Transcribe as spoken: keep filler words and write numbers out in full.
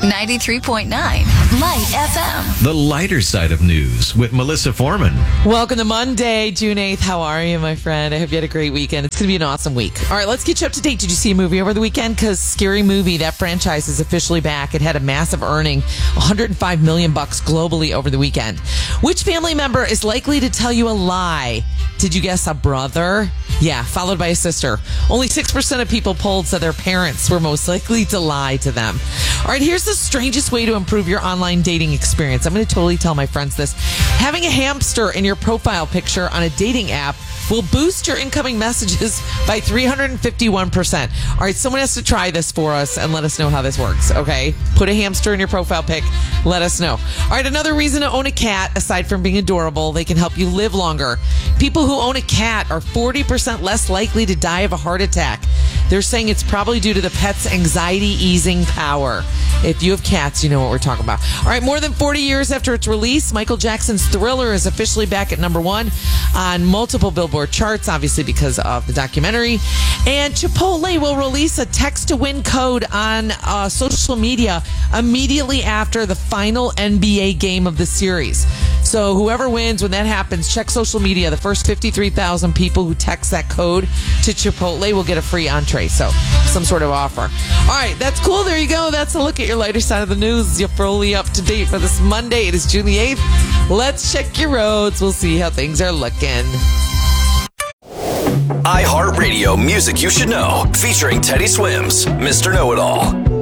ninety-three point nine Light F M. The lighter side of news with Melissa Foreman. Welcome to Monday, June eighth. How are you, my friend? I hope you had a great weekend. It's going to be an awesome week. All right, let's get you up to date. Did you see a movie over the weekend? Because Scary Movie, that franchise is officially back. It had a massive earning, one hundred five million bucks globally over the weekend. Which family member is likely to tell you a lie? Did you guess a brother? Yeah, followed by a sister. Only six percent of people polled said their parents were most likely to lie to them. All right, here's the strangest way to improve your online dating experience. I'm going to totally tell my friends this. Having a hamster in your profile picture on a dating app will boost your incoming messages by three hundred fifty-one percent. All right, someone has to try this for us and let us know how this works, okay? Put a hamster in your profile pic. Let us know. All right, another reason to own a cat, aside from being adorable, they can help you live longer. People who own a cat are forty percent less likely to die of a heart attack. They're saying it's probably due to the pet's anxiety-easing power. If you have cats, you know what we're talking about. All right, more than forty years after its release, Michael Jackson's Thriller is officially back at number one on multiple Billboard charts, obviously because of the documentary. And Chipotle will release a text-to-win code on uh, social media immediately after the final N B A game of the series. So whoever wins, when that happens, check social media. The first fifty-three thousand people who text that code to Chipotle will get a free entree. So some sort of offer. All right, that's cool. There you go. That's a look at your lighter side of the news. You're fully up to date for this Monday. It is June the eighth. Let's check your roads. We'll see how things are looking. iHeartRadio Music You Should Know, featuring Teddy Swims, Mister Know-It-All.